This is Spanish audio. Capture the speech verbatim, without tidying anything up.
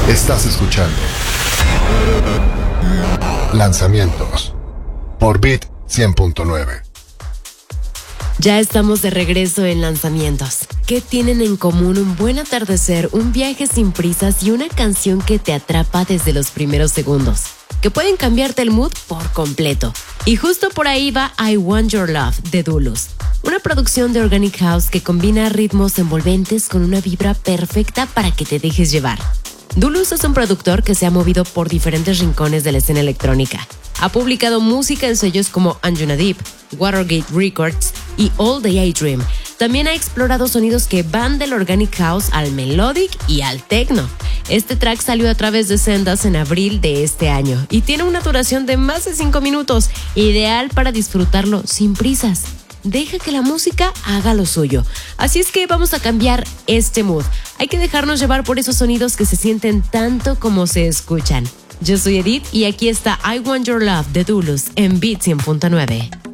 Estás escuchando Lanzamientos por Beat cien punto nueve. Ya estamos de regreso en Lanzamientos. ¿Qué tienen en común un buen atardecer, un viaje sin prisas y una canción que te atrapa desde los primeros segundos? Que pueden cambiarte el mood por completo. Y justo por ahí va I Want Your Love de Dulus, una producción de Organic House que combina ritmos envolventes con una vibra perfecta para que te dejes llevar. Dulus es un productor que se ha movido por diferentes rincones de la escena electrónica. Ha publicado música en sellos como Anjuna Deep, Watergate Records y All the A-Dream. También ha explorado sonidos que van del Organic House al Melodic y al Techno. Este track salió a través de Sendas en abril de este año y tiene una duración de más de cinco minutos, ideal para disfrutarlo sin prisas. Deja que la música haga lo suyo. Así es que vamos a cambiar este mood. Hay que dejarnos llevar por esos sonidos que se sienten tanto como se escuchan. Yo soy Edith y aquí está I Want Your Love de Dulus en Beat cien punto nueve.